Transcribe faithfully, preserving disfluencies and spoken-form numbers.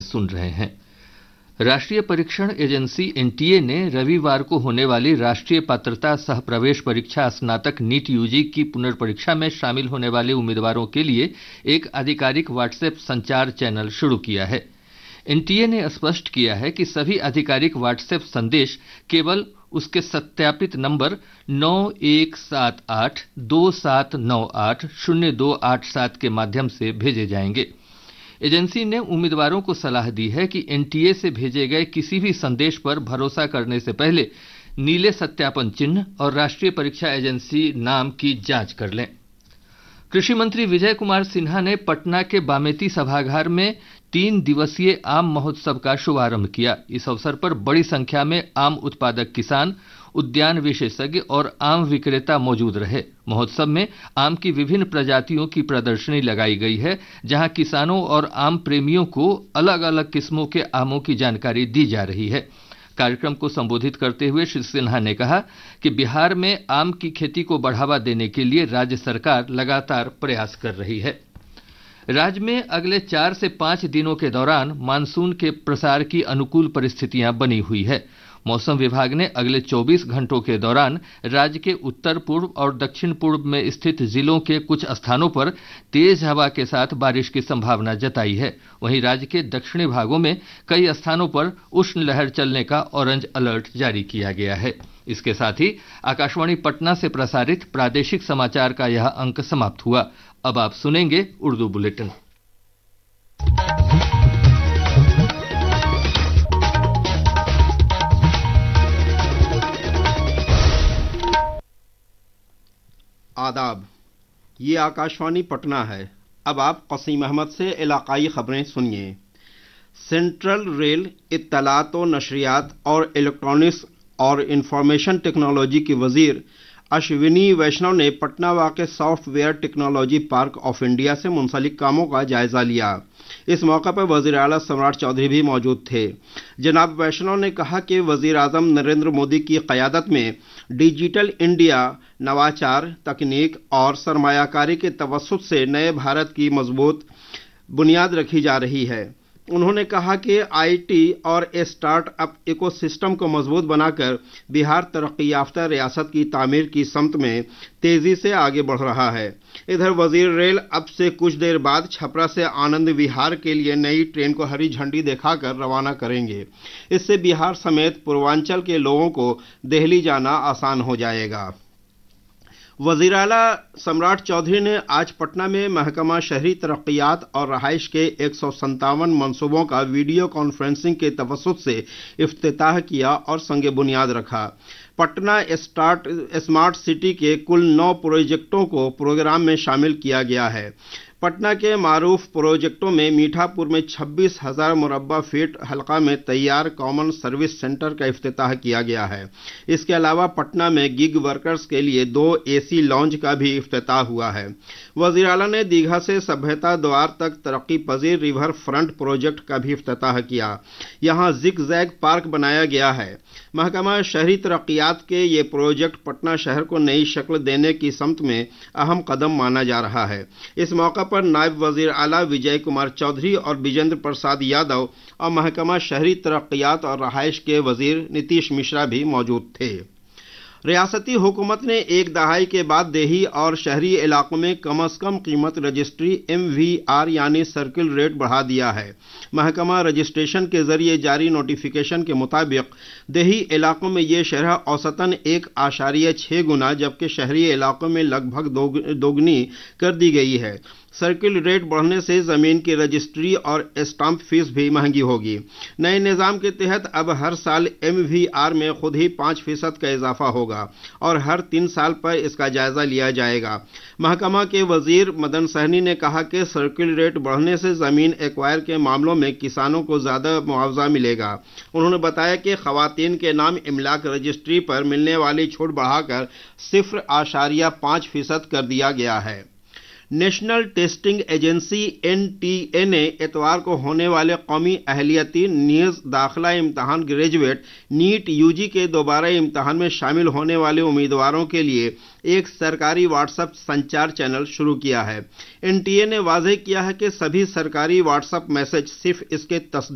सुन रहे हैं। राष्ट्रीय परीक्षण एजेंसी एनटीए ने रविवार को होने वाली राष्ट्रीय पात्रता सह प्रवेश परीक्षा स्नातक नीट यूजी की पुनर्परीक्षा में शामिल होने वाले उम्मीदवारों के लिए एक आधिकारिक व्हाट्सएप संचार चैनल शुरू किया है। एनटीए ने स्पष्ट किया है कि सभी आधिकारिक व्हाट्सएप संदेश केवल उसके सत्यापित नंबर नौ एक सात आठ दो सात नौ आठ शून्य दो आठ सात के माध्यम से भेजे जाएंगे। एजेंसी ने उम्मीदवारों को सलाह दी है कि एनटीए से भेजे गए किसी भी संदेश पर भरोसा करने से पहले नीले सत्यापन चिन्ह और राष्ट्रीय परीक्षा एजेंसी नाम की जांच कर लें। कृषि मंत्री विजय कुमार सिन्हा ने पटना के बामेती सभागार में तीन दिवसीय आम महोत्सव का शुभारंभ किया। इस अवसर पर बड़ी संख्या में आम उत्पादक किसान, उद्यान विशेषज्ञ और आम विक्रेता मौजूद रहे। महोत्सव में आम की विभिन्न प्रजातियों की प्रदर्शनी लगाई गई है, जहां किसानों और आम प्रेमियों को अलग अलग किस्मों के आमों की जानकारी दी जा रही है। कार्यक्रम को संबोधित करते हुए श्री सिन्हा ने कहा कि बिहार में आम की खेती को बढ़ावा देने के लिए राज्य सरकार लगातार प्रयास कर रही है। राज्य में अगले चार से पांच दिनों के दौरान मानसून के प्रसार की अनुकूल परिस्थितियां बनी हुई है। मौसम विभाग ने अगले चौबीस घंटों के दौरान राज्य के उत्तर पूर्व और दक्षिण पूर्व में स्थित जिलों के कुछ स्थानों पर तेज हवा के साथ बारिश की संभावना जताई है। वहीं राज्य के दक्षिणी भागों में कई स्थानों पर उष्ण लहर चलने का ऑरेंज अलर्ट जारी किया गया है। इसके साथ ही आकाशवाणी पटना से प्रसारित प्रादेशिक समाचार का यह अंक समाप्त हुआ। अब आप सुनेंगे उर्दू बुलेटिन। आदाब, ये आकाशवाणी पटना है। अब आप क़सीम अहमद से इलाकाई खबरें सुनिए। सेंट्रल रेल, इत्तलात व नशरियात और इलेक्ट्रॉनिक्स और इंफॉर्मेशन टेक्नोलॉजी की वजीर अश्विनी वैष्णव ने पटना वाक़ software technology park of India से मुंसलिक कामों का जायजा लिया। इस मौके पर वज़ीर आला सम्राट चौधरी भी मौजूद थे। जनाब वैष्णव ने कहा कि वज़ीर आज़म नरेंद्र मोदी की क़यादत में डिजिटल इंडिया, नवाचार, तकनीक और सरमायाकारी के तवस्सुत से नए भारत की मजबूत बुनियाद रखी जा रही है। उन्होंने कहा कि आईटी और स्टार्टअप इकोसिस्टम को मजबूत बनाकर बिहार तरक्की याफ्ता रियासत की तामीर की समत में तेजी से आगे बढ़ रहा है। इधर वजीर रेल अब से कुछ देर बाद छपरा से आनंद विहार के लिए नई ट्रेन को हरी झंडी दिखाकर रवाना करेंगे। इससे बिहार समेत पूर्वांचल के लोगों को दिल्ली जाना आसान हो जाएगा। वज़ीर आला सम्राट चौधरी ने आज पटना में महकमा शहरी तरक्कियात और रहाइश के एक सौ संतावन मनसूबों का वीडियो कॉन्फ्रेंसिंग के तवस्सुत से इफ्तिताह किया और संगे बुनियाद रखा। पटना स्टार्ट स्मार्ट सिटी के कुल नौ प्रोजेक्टों को प्रोग्राम में शामिल किया गया है। पटना के मारूफ प्रोजेक्टों में मीठापुर में छब्बीस हजार मुरब्बा फीट हल्का में तैयार कॉमन सर्विस सेंटर का इफ्तिताह किया गया है। इसके अलावा पटना में गिग वर्कर्स के लिए दो एसी लॉन्ज का भी इफ्तिताह हुआ है। वज़ीर आला ने दीघा से सभ्यता द्वार तक तरक्की पजीर रिवर फ्रंट प्रोजेक्ट का भी इफ्तिताह किया। यहाँ जिग जैग पार्क बनाया गया है। महकमा शहरी तरक्कियात के ये प्रोजेक्ट पटना शहर को नई शक्ल देने की समत में अहम कदम माना जा रहा है। इस मौका पर नायब वजीर आला विजय कुमार चौधरी और विजेंद्र प्रसाद यादव और महकमा शहरी तरक्कियात और रहाइश के वजीर नीतीश मिश्रा भी मौजूद थे। रियासती हुकूमत ने एक दहाई के बाद देही और शहरी इलाकों में कम अज कम कीमत रजिस्ट्री एम वी आर यानी सर्किल रेट बढ़ा दिया है। महकमा रजिस्ट्रेशन के जरिए जारी नोटिफिकेशन के मुताबिक देही इलाकों में ये शरह औसतन एक आशारिया छः गुना जबकि शहरी इलाकों में लगभग दोगुनी कर दी गई है। सर्किल रेट बढ़ने से जमीन की रजिस्ट्री और स्टाम्प फीस भी महंगी होगी। नए निज़ाम के तहत अब हर साल एम वी आर में खुद ही पाँच फीसद का इजाफा होगा और हर तीन साल पर इसका जायजा लिया जाएगा। महकमा के वजीर मदन सहनी ने कहा कि सर्किल रेट बढ़ने से जमीन एक्वायर के मामलों में किसानों को ज्यादा मुआवजा मिलेगा। उन्होंने बताया कि खवातीन के नाम इमलाक रजिस्ट्री पर मिलने वाली छूट बढ़ाकर सिफर आशारिया पाँच फीसद कर दिया गया है। National testing agency N T A ने इतवार को होने वाले कौमी अहलियती नीज़ दाखिला इम्तहान ग्रेजुएट नीट यूजी के दोबारा इम्तहान में शामिल होने वाले उम्मीदवारों के लिए एक सरकारी व्हाट्सएप संचार चैनल शुरू किया है। एन टी ए ने वाज़ेह किया है कि सभी सरकारी व्हाट्सएप मैसेज सिर्फ इसके तस्दीक